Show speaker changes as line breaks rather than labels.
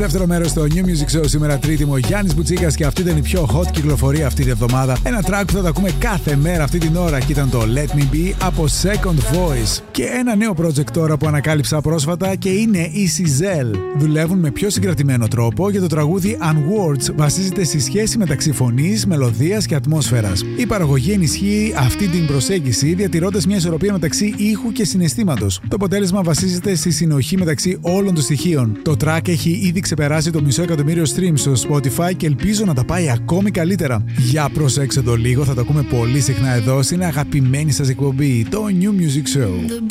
Δεύτερο μέρος στο New Music Show σήμερα Τρίτη μου, ο Γιάννης Μπουτσίκας και αυτή ήταν η πιο hot κυκλοφορία αυτή τη εβδομάδα. Ένα track που θα τα ακούμε κάθε μέρα αυτή την ώρα και ήταν το Let Me Be από Second Voice. Και ένα νέο project τώρα που ανακάλυψα πρόσφατα και είναι η Sizel. Δουλεύουν με πιο συγκρατημένο τρόπο και το τραγούδι Unwords βασίζεται στη σχέση μεταξύ φωνής, μελωδίας και ατμόσφαιρας. Η παραγωγή ενισχύει αυτή την προσέγγιση διατηρώντας μια ισορροπία μεταξύ ήχου και συναισθήματος. Το αποτέλεσμα βασίζεται στη συνοχή μεταξύ όλων των στοιχείων. Το track έχει ήδη ξεπεράσει το 500.000 streams στο Spotify και ελπίζω να τα πάει ακόμη καλύτερα. Για προσέξτε το λίγο, θα το ακούμε πολύ συχνά εδώ στην αγαπημένη σας εκπομπή, το New Music Show.